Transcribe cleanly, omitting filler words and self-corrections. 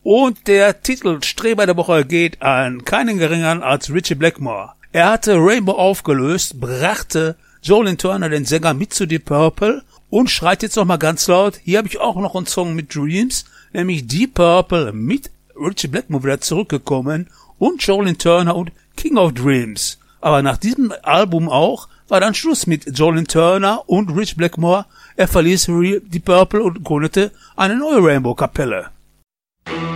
Und der Titelstreber der Woche geht an keinen geringeren als Ritchie Blackmore. Er hatte Rainbow aufgelöst, brachte Joe Turner, den Sänger, mit zu Deep Purple und schreit jetzt noch mal ganz laut, hier habe ich auch noch einen Song mit Dreams, nämlich Deep Purple mit Ritchie Blackmore wieder zurückgekommen und Joe Turner und King of Dreams. Aber nach diesem Album auch war dann Schluss mit Joe Turner und Ritchie Blackmore. Er verließ Deep Purple und gründete eine neue Rainbow-Kapelle.